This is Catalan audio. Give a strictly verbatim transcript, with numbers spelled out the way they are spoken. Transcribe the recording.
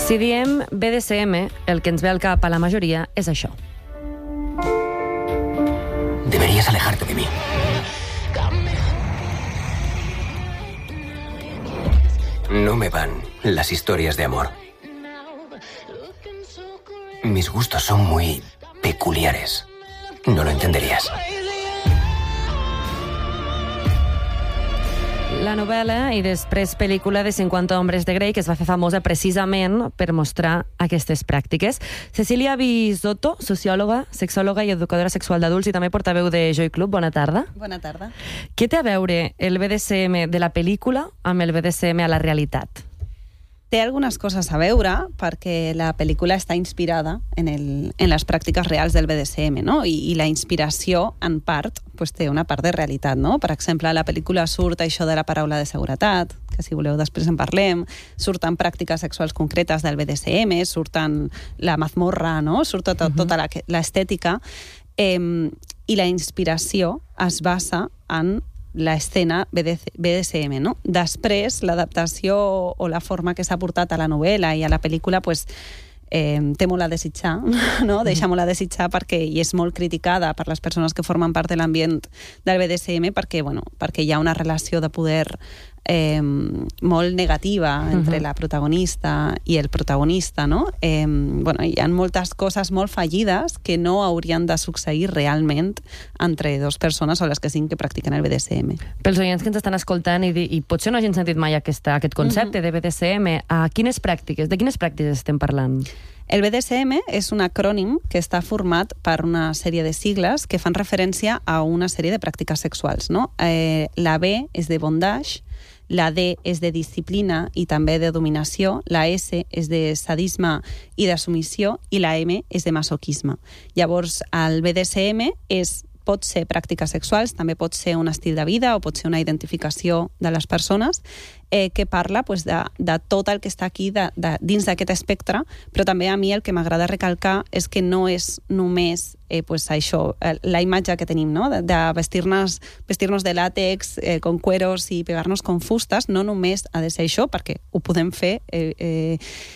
Si diem B D S M, el que ens ve al cap a la majoria és això. Deberías alejarte de mí. No me van las historias de amor. Mis gustos son muy peculiares. No lo entenderías. La novel·la i després pel·lícula de cinquanta hombres de Grey, que es va fer famosa precisament per mostrar aquestes pràctiques. Cecília Bisotto, sociòloga, sexòloga i educadora sexual d'adults i també portaveu de Joy Club. Bona tarda. Bona tarda. Què té a veure el B D S M de la pel·lícula amb el B D S M a la realitat? Té algunes coses a veure perquè la pel·lícula està inspirada en, el, en les pràctiques reals del B D S M, no? I, i la inspiració, en part, pues, té una part de realitat, no? Per exemple, a la pel·lícula surt això de la paraula de seguretat, que si voleu després en parlem, surten pràctiques sexuals concretes del B D S M, surten la mazmorra, no? Surt tota, tota la, l'estètica, eh, i la inspiració es basa en l'escena B D S M, no? Després, l'adaptació o la forma que s'ha portat a la novel·la i a la pel·lícula, pues, eh, té molt a desitjar, no? Deixa molt a desitjar perquè i és molt criticada per les persones que formen part de l'ambient del B D S M perquè, bueno, perquè hi ha una relació de poder eh, molt negativa entre uh-huh. la protagonista i el protagonista, no? Eh, bueno, hi ha moltes coses molt fallides que no haurien de succeir realment entre dues persones o les que siguin que practiquen el B D S M. Pels oients que ens estan escoltant i, i potser no hagin sentit mai aquesta, aquest concepte uh-huh. de B D S M, a quines pràctiques, de quines pràctiques estem parlant? El B D S M és un acrònim que està format per una sèrie de sigles que fan referència a una sèrie de pràctiques sexuals, no? Eh, la B és de bondage, la D és de disciplina i també de dominació, la S és de sadisme i de submissió i la M és de masoquisme. Llavors, el B D S M és pot ser pràctiques sexuals, també pot ser un estil de vida o pot ser una identificació de les persones eh, que parla pues, de, de tot el que està aquí de, de, dins d'aquest espectre, però també a mi el que m'agrada recalcar és que no és només eh, pues, això, la imatge que tenim, no? de, de vestir-nos vestir-nos de làtex, eh, con cueros i pegar-nos con fustes, no només ha de ser això, perquè ho podem fer, eh, eh,